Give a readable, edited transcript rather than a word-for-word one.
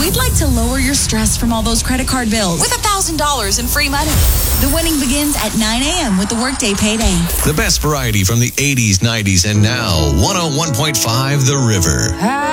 We'd like to lower your stress from all those credit card bills with $1,000 in free money. The winning begins at 9 a.m. with the Workday Payday. The best variety from the 80s, 90s, and now 101.5 The River.